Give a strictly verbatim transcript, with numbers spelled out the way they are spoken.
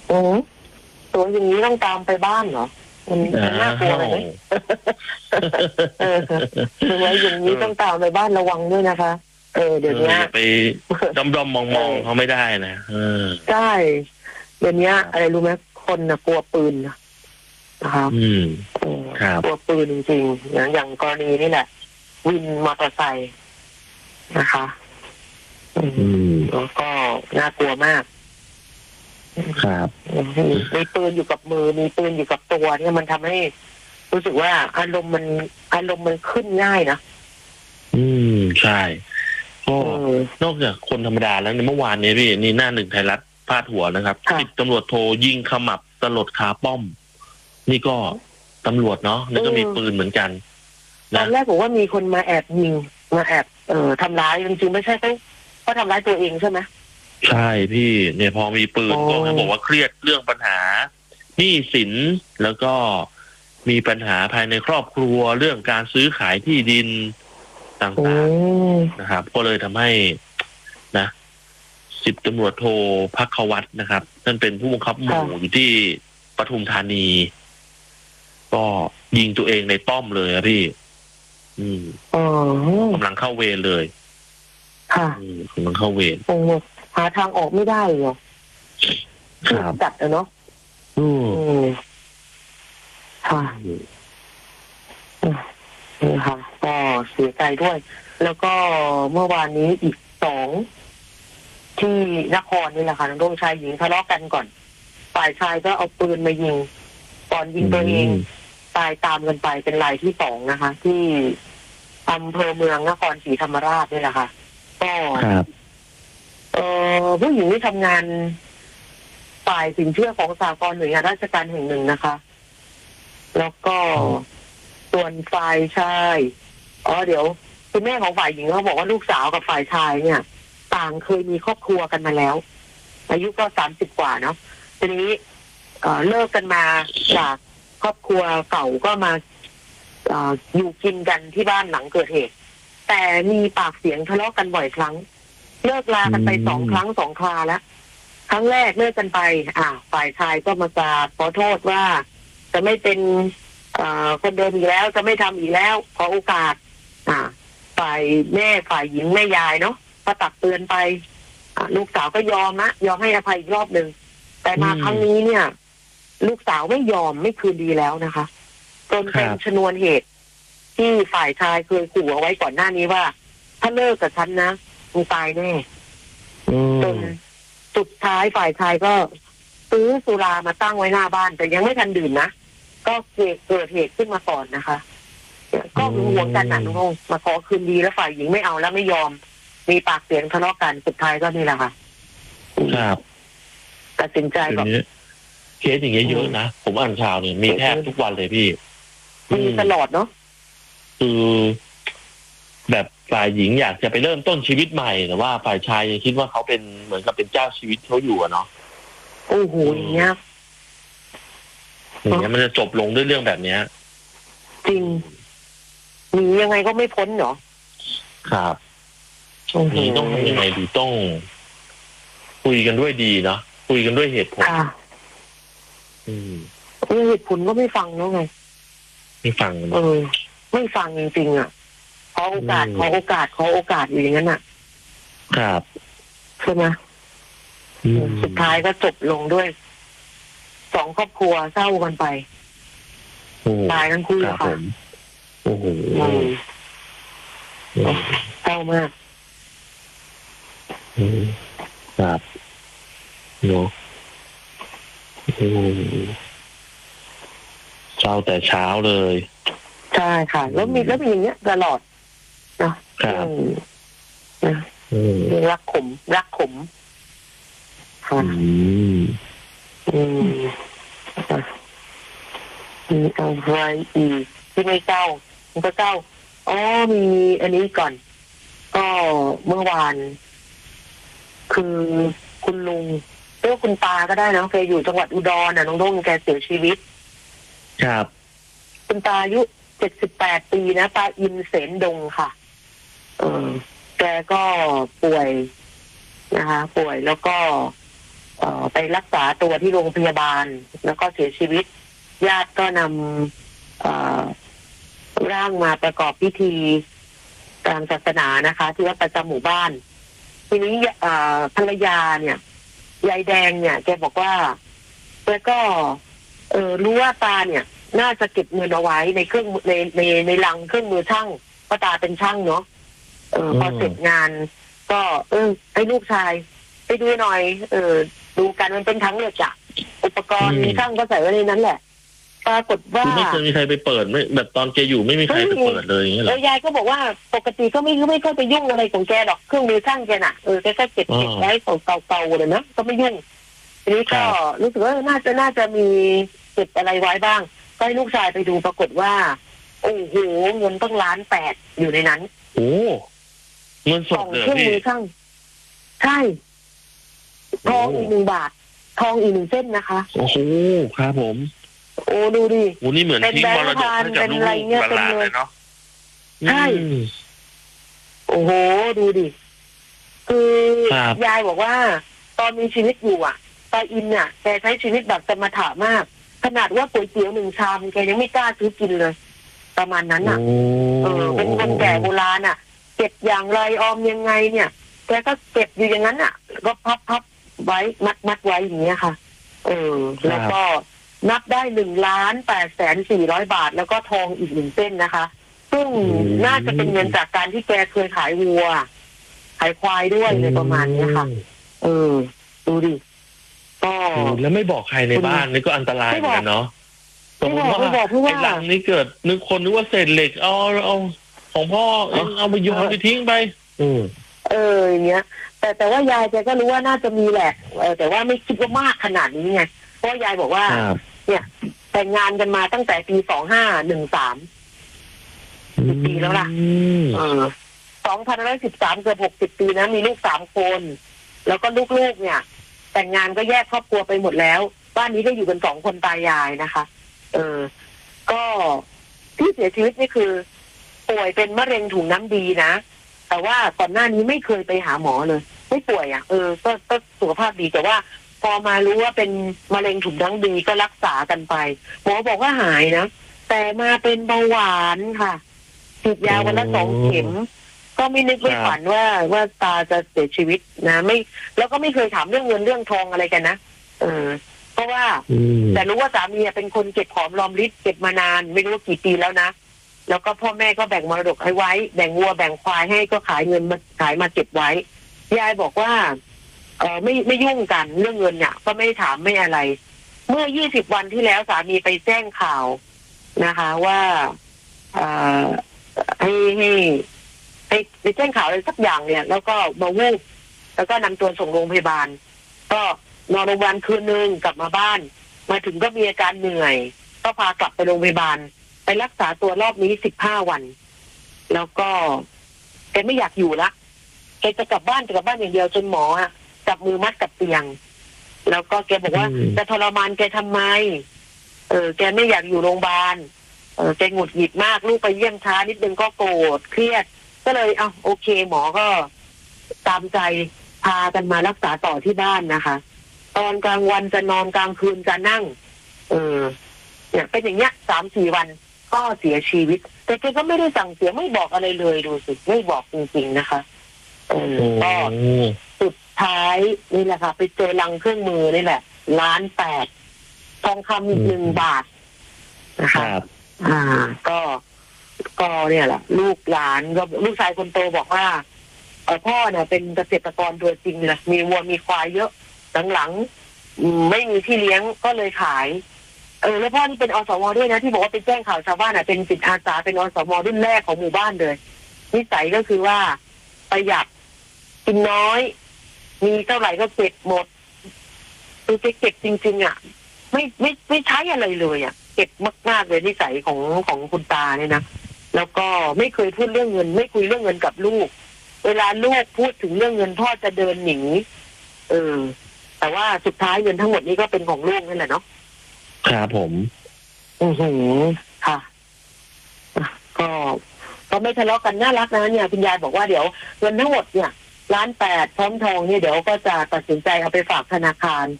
โอ้ตัวอย่างนี้ต้องตามไปบ้านเหรอมันน่ากลัวเลยไหมเออคือไว้อย่างนี้ต้องตามไปบ้านระวังด้วยนะคะเออเดี๋ยวนี้ไปด้อมๆมองๆเขาไม่ได้นะเออใช่เดี๋ยวนี้อะไรรู้ไหมคนน่ะกลัวปืนนะครับอืมกลัวปืนจริงๆอย่างอย่างกรณีนี่แหละวินมอเตอร์ไซค์นะคะอืมแล้วก็น่ากลัวมากครับมีปืนอยู่กับมือมีปืนอยู่กับตัวเนี่ยมันทำให้รู้สึกว่าอารมณ์มันอารมณ์มันขึ้นง่ายนะอืมใช่ก็นอกจากคนธรรมดาแล้วในเมื่อวานนี้พี่นี่หน้าหนึ่งไทยรัฐพาดหัวนะครับสิบตำรวจโทยิงขมับสลดคาป้อมนี่ก็ตำรวจเนาะแล้วก็มีปืนเหมือนกันตอนแรกผมว่ามีคนมาแอบยิงมาแอบเอ่อทำร้ายจริงๆไม่ใช่เขาเขาทำร้ายตัวเองใช่ไหมใช่พี่เนี่ยพอมีปืนก็เขาบอกว่าเครียดเรื่องปัญหาหนี้สินแล้วก็มีปัญหาภายในครอบครัวเรื่องการซื้อขายที่ดินต่างๆนะครับก็เลยทำให้นะสิบตำรวจโทภัควัตรนะครับท่านเป็นผู้บังคับหมู่อยู่ที่ปทุมธานีก็ยิงตัวเองในป้อมเลยอะพี่อืมกำลังเข้าเวรเลยค่ะกำลังเข้าเวรหาทางออกไม่ได้เหรอครับจัดอะเนาะอืมค่ะนี่ค่ะก็เสียใจด้วย แล้วก็เมื่อวานนี้อีกสองที่นครนี่แหละค่ะน้องชายหญิงทะเลาะกันก่อนฝ่ายชายก็เอาปืนมายิงตอนยิงตัวเองตายตามกันไปเป็นรายที่สองนะคะ ที่อำเภอเมืองนครศรีธรรมราชนี่แหละค่ะก็เอ่อผู้หญิงที่ทำงานฝ่ายสินเชื่อของสหกรณ์หน่วยงานราชการแห่งหนึ่งนะคะแล้วก็ส่วนฝ่ายชายอ๋อเดี๋ยวคุณแม่ของฝ่ายหญิงเขาบอกว่าลูกสาวกับฝ่ายชายเนี่ยต่างเคยมีครอบครัวกันมาแล้วอายุก็สามสิบกว่าเนาะทีนี้เอ่อเลิกกันมาจากครอบครัวเก่าก็มาเอ่ออยู่กินกันที่บ้านหลังเกิดเหตุแต่มีปากเสียงทะเลาะกันบ่อยครั้งเลิกลากันไปสองครั้งสองคราแล้วครั้งแรกเลิกกันไปอ่าฝ่ายชายก็มากราบขอโทษว่าจะไม่เป็นคนเดิมอีกแล้วจะไม่ทำอีกแล้วขอโอกาสอ่าฝ่ายแม่ฝ่ายหญิงแม่ยายเนาะก็ตักเตือนไปลูกสาวก็ยอมนะยอมให้อภัยอีกรอบหนึ่งแต่มาครั้งนี้เนี่ยลูกสาวไม่ยอมไม่คืนดีแล้วนะคะจนเป็นชนวนเหตุที่ฝ่ายชายเคยขู่เอาไว้ก่อนหน้านี้ว่าถ้าเลิกกับฉันนะมึงตายแน่จนสุดท้ายฝ่ายชายก็ซื้อสุรามาตั้งไว้หน้าบ้านแต่ยังไม่ทันดื่มนะก็เกิดเกิดเหตุขึ้นมาก่อนนะคะก็รู้ห่วงกันนะน้องมาขอคืนดีแล้วฝ่ายหญิงไม่เอาแล้วไม่ยอมมีปากเสียงทะเลาะกันสุดท้ายก็นี่แหละค่ะครับตัดสินใจแบบเคสอย่างเงี้ยเยอะนะผมอ่านข่าวเนี่ยมีแทบทุกวันเลยพี่มีตลอดเนาะคือแบบฝ่ายหญิงอยากจะไปเริ่มต้นชีวิตใหม่แต่ว่าฝ่ายชายยังคิดว่าเขาเป็นเหมือนกับเป็นเจ้าชีวิตเขาอยู่อะเนาะโอ้โหอย่างเงี้ยอย่างเงี้ยมันจะจบลงด้วยเรื่องแบบเนี้ยจริงหนียังไงก็ไม่พ้นเหรอครับหนีต้องยังไงดีต้องคุยกันด้วยดีเนาะคุยกันด้วยเหตุผลอืมเหตุผลก็ไม่ฟังแล้วไงไม่ฟังเออไม่ฟังจริงๆอ่ะขอโอกาสขอโอกาสขอโอกาสอยู่อย่างนั้นอ่ะครับใช่ไหมสุดท้ายก็จบลงด้วยสองครอบครัวเศร้ากันไปตายทั้งคู่ค่ะโอ้โหเศร้ามากครับเนาะเศร้าแต่เช้าเลยใช่ค่ะแล้วมีแล้วมีอย่างเงี้ยตลอดนะครับนะรักขมรักขมค่ะอืมมีอะไรอีกที่ไม่เจ้ามันก็เจ้าอ๋อมีอันนี้ก่อนก็เมื่อวานคือคุณลุงเรียกคุณตาก็ได้นะแกอยู่จังหวัดอุดรน่ะน้องด้งแกเสียชีวิตครับคุณตาอายุเจ็ดสิบแปดปีนะตาอินเสนดงค่ะเออแกก็ป่วยนะคะป่วยแล้วก็เอ่อไปรักษาตัวที่โรงพยาบาลแล้วก็เสียชีวิตญาติก็นำเอ่อร่างมาประกอบพิธีตามศาสนานะคะที่วัดประจำหมู่บ้านทีนี้ภรรยาเนี่ยยายแดงเนี่ยแกบอกว่าแกก็เออรู้ว่าตาเนี่ยน่าจะเก็บเงินเอาไว้ในเครื่องในในในลังเครื่องมือช่างเพราะตาเป็นช่างเนาะเออพอเสร็จงานก็เออให้ลูกชายไปดูหน่อยเออดูกันมันเป็นทั้งเหล็กอะอุปกรณ์มีช่างก็ใส่ไว้ในนั้นแหละปรากฏว่าไม่เคยมีใครไปเปิดไม่แบบตอนแกอยู่ไม่มีใครไปเปิดเลยอย่างเงี้ยหรอยายก็บอกว่าปกติก็ไม่ไม่ค่อยไปยุ่งอะไรของแกหรอกเครื่องมือช่างแกน่ะเออแกก็เก็บเก็บไว้เก่าๆเลยนะก็ไม่ยุ่งทีนี้ก็รู้สึกว่าน่าจะน่าจะมีเก็บอะไรไว้บ้างก็ให้ลูกชายไปดูปรากฏว่าโอ้โหเงินต้องล้านแปดอยู่ในนั้นโอ้เงินสดเลยเครื่องมือช่างใช่ทองอีกหนึ่งบาททองอีกหนึ่งเส้นนะคะโอ้โหครับผมโอ้ดูดิโอ้นี่เหมือนทิ้งมรดกให้กับลูกหลานเลยเนาะใช่โอ้โหดูดิคือยายบอกว่าตอนมีชีวิตอยู่อ่ะตาอินเนี่ยแกใช้ชีวิตแบบสมถะมากขนาดว่าก๋วยเตี๋ยวหนึ่งชามแกยังไม่กล้าซื้อกินเลยประมาณนั้นอ่ะเออเป็นคนแก่โบราณอ่ะเก็บอย่างไรออมยังไงเนี่ยแกก็เก็บอยู่อย่างนั้นอ่ะก็พับพับไว้มัดมัดไว้อย่างเงี้ยค่ะเออแล้วก็นับได้หนึ่งล้านแปดแสนสี่ร้อยบาทแล้วก็ทองอีกหนึ่งเส้นนะคะซึ่งน่าจะเป็นเงินจากการที่แกเคยขายวัวขายควายด้วยเลยประมาณนี้ค่ะเออดูดิก็แล้วไม่บอกใครในบ้านนี่ก็อันตรายเหมือนกันเนาะสมมติว่าไอ้หลังนี้เกิดนึกคนนึกว่าเศษเหล็กเอาเอาของพ่อเอาไปโยนไปทิ้งไปอืมเอออย่างเงี้ยแต่แต่ว่ายายแกก็รู้ว่าน่าจะมีแหละเออแต่ว่าไม่คิดว่ามากขนาดนี้ไงเพราะยายบอกว่าเนี่ยแต่งงานกันมาตั้งแต่ปีสองห้าหนึ่งสามสิบปีแล้วล่ะเออสองพันร้อยสิบสามเกือบหกสิบปีนะมีลูกสามคนแล้วก็ลูกๆเนี่ยแต่งงานก็แยกครอบครัวไปหมดแล้วบ้านนี้ก็อยู่กันสองคนตายายนะคะเออก็ที่เสียชีวิตนี่คือป่วยเป็นมะเร็งถุงน้ำดีนะแต่ว่าก่อนหน้านี้ไม่เคยไปหาหมอเลยไม่ป่วยอ่ะเออก็ก็สุขภาพดีแต่ว่าพอมารู้ว่าเป็นมะเร็งถุงน้ำดีก็รักษากันไปหมอบอกว่าหายนะแต่มาเป็นเบาหวานค่ะฉีดยาวันละสองเข็มก็ไม่นึกไม่ฝันว่าว่าตาจะเสียชีวิตนะไม่แล้วก็ไม่เคยถามเรื่องเงินเรื่องทองอะไรกันนะเออเพราะว่าแต่รู้ว่าสามีเป็นคนเก็บหอมรอมริบเก็บมานานไม่รู้กี่ปีแล้วนะแล้วก็พ่อแม่ก็แบ่งมรดกให้ไว้แบ่งวัวแบ่งควายให้ก็ขายเงินมาขายมาเก็บไว้ยายบอกว่าเออไม่ไม่ยุ่งกันเรื่องเงินเนี่ยก็ไม่ถามไม่อะไรเมื่อยี่สิบวันที่แล้วสามีไปแจ้งข่าวนะคะว่าเอ่อให้ให้ให้ไปแจ้งข่าวอะไรสักอย่างเนี่ยแล้วก็มาวูบแล้วก็นำตัวส่งโรงพยาบาลก็นอนโรงพยาบาลคืนนึงกลับมาบ้านมาถึงก็มีอาการเหนื่อยก็พากลับไปโรงพยาบาลไปรักษาตัวรอบนี้สิบห้าวันแล้วก็แกไม่อยากอยู่ละแกจะกลับบ้านจะกลับบ้านอย่างเดียวจนหมออ่ะจับมือมัดกับเตียงแล้วก็แกบอกว่าจะทรมานแกทำไมเออแกไม่อยากอยู่โรงพยาบาลเออแกหงุดหงิดมากลูกไปเยี่ยมช้านิดนึงก็โกรธเครียดก็เลยเอาโอเคหมอก็ตามใจพากันมารักษาต่อที่บ้านนะคะตอนกลางวันจะนอนกลางคืนจะนั่งเออเนี่ยเป็นอย่างเงี้ยสามสี่วันก็เสียชีวิตแต่แกก็ไม่ได้สั่งเสียไม่บอกอะไรเลยดูสิไม่บอกจริงๆนะคะเออก็สุดท้ายนี่แหละค่ะไปเจอลังเครื่องมือนี่แหละล้านแปดทองคำอีกหนึ่งบาทนะคะอ่าก็ก็เนี่ยแหละลูกหลานก็ลูกชายคนโตบอกว่าเออพ่อเนี่ยเป็นเกษตรกรตัวจริงเลยมีวัวมีควายเยอะหลังๆไม่มีที่เลี้ยงก็เลยขายเออแล้วพ่อนี่เป็นอสม.ด้วยนะที่บอกว่าไปแจ้งข่าวชาวบ้านอ่ะเป็นจิตอาสาเป็นอสม.รุ่นแรกของหมู่บ้านเลยนิสัยก็คือว่าประหยัดกินน้อยมีเท่าไหร่ก็เก็บหมดคือเก็บจริงๆอ่ะไม่ไม่ไม่ใช้อะไรเลยอ่ะเก็บมากๆเลยนิสัยของของคุณตาเนี่ยนะแล้วก็ไม่เคยพูดเรื่องเงินไม่คุยเรื่องเงินกับลูกเวลาลูกพูดถึงเรื่องเงินพ่อจะเดินหนีเออแต่ว่าสุดท้ายเงินทั้งหมดนี้ก็เป็นของลูกนั่นแหละเนาะครับผมอือหือค่ะก็ก็ไม่ทะเลาะกันน่ารักนะเนี่ยคุณยายบอกว่าเดี๋ยวเงินทั้งหมดเนี่ยล้านแปดพร้อมทองเนี่ยเดี๋ยวก็จะตัดสินใจเอาไปฝากธนาคาร